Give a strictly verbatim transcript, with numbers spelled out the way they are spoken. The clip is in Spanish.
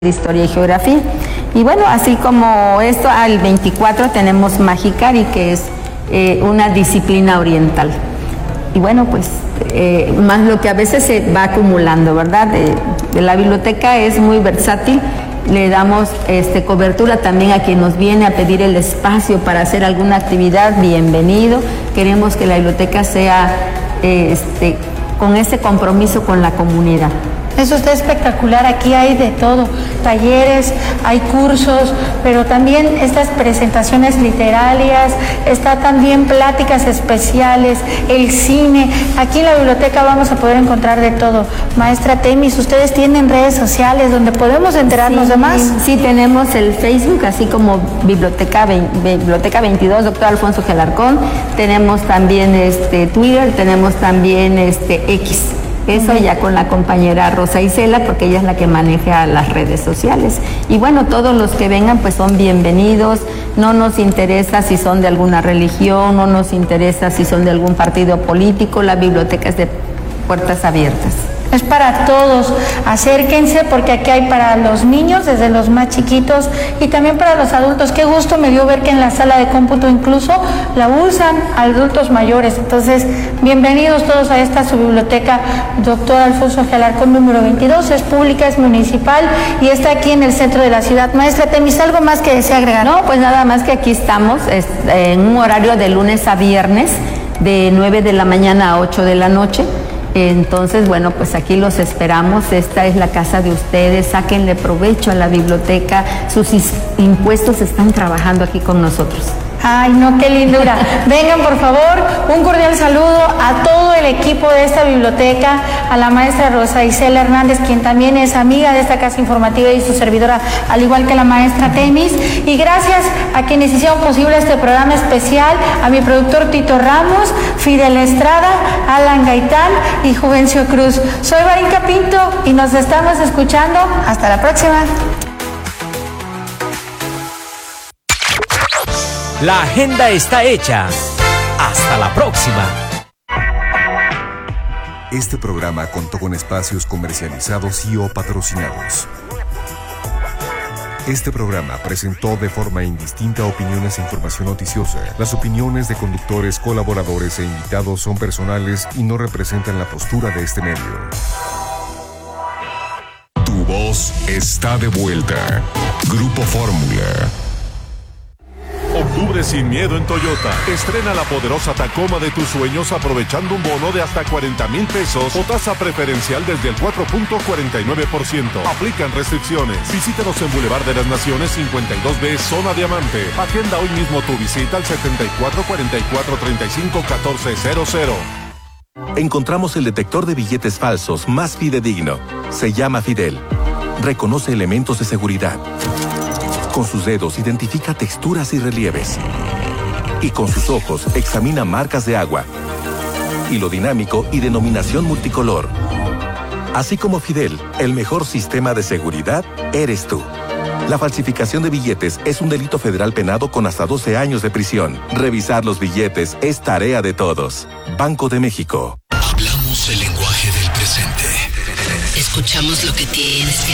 de Historia y Geografía. Y bueno, así como esto, al veinticuatro tenemos Magicari, que es eh, una disciplina oriental. Y bueno, pues eh, más lo que a veces se va acumulando, ¿verdad? De, de la biblioteca es muy versátil. Le damos este, cobertura también a quien nos viene a pedir el espacio para hacer alguna actividad, bienvenido. Queremos que la biblioteca sea eh, este, con ese compromiso con la comunidad. Eso está espectacular, aquí hay de todo, talleres, hay cursos, pero también estas presentaciones literarias, está también pláticas especiales, el cine. Aquí en la biblioteca vamos a poder encontrar de todo. Maestra Temis, ¿ustedes tienen redes sociales donde podemos enterarnos sí, de más? Sí, tenemos el Facebook, así como Biblioteca, Biblioteca veintidós, doctor Alfonso Gelarcón. Tenemos también este, Twitter, tenemos también este, X. Eso ya con la compañera Rosa Isela, porque ella es la que maneja las redes sociales. Y bueno, todos los que vengan pues son bienvenidos. No nos interesa si son de alguna religión, no nos interesa si son de algún partido político. La biblioteca es de puertas abiertas. Es para todos, acérquense porque aquí hay para los niños, desde los más chiquitos y también para los adultos. Qué gusto me dio ver que en la sala de cómputo incluso la usan adultos mayores. Entonces, bienvenidos todos a esta su biblioteca, doctor Alfonso Gelarcón número veintidós, es pública, es municipal y está aquí en el centro de la ciudad. Maestra Temis, ¿algo más que desea agregar? No, pues nada más que aquí estamos es, en un horario de lunes a viernes, de nueve de la mañana a ocho de la noche. Entonces, bueno, pues aquí los esperamos. Esta es la casa de ustedes. Sáquenle provecho a la biblioteca. Sus impuestos están trabajando aquí con nosotros. Ay, no, qué lindura. Vengan, por favor, un cordial saludo a todo el equipo de esta biblioteca, a la maestra Rosa Isela Hernández, quien también es amiga de esta casa informativa y su servidora, al igual que la maestra Temis. Y gracias a quienes hicieron posible este programa especial, a mi productor Tito Ramos, Fidel Estrada, Alan Gaitán y Juvencio Cruz. Soy Varinka Pinto y nos estamos escuchando. Hasta la próxima. La agenda está hecha. Hasta la próxima. Este programa contó con espacios comercializados y o patrocinados. Este programa presentó de forma indistinta opiniones e información noticiosa. Las opiniones de conductores, colaboradores e invitados son personales y no representan la postura de este medio. Tu voz está de vuelta. Grupo Fórmula. Octubre sin miedo en Toyota. Estrena la poderosa Tacoma de tus sueños aprovechando un bono de hasta cuarenta mil pesos o tasa preferencial desde el cuatro punto cuarenta y nueve por ciento. Aplican restricciones. Visítanos en Boulevard de las Naciones cincuenta y dos B, Zona Diamante. Agenda hoy mismo tu visita al setenta y cuatro cuarenta y cuatro treinta y cinco catorce cero cero. Encontramos el detector de billetes falsos más fidedigno. Se llama Fidel. Reconoce elementos de seguridad. Con sus dedos identifica texturas y relieves. Y con sus ojos examina marcas de agua, hilo dinámico y denominación multicolor. Así como Fidel, el mejor sistema de seguridad eres tú. La falsificación de billetes es un delito federal penado con hasta doce años de prisión. Revisar los billetes es tarea de todos. Banco de México. Hablamos el lenguaje del presente. Escuchamos lo que tienes que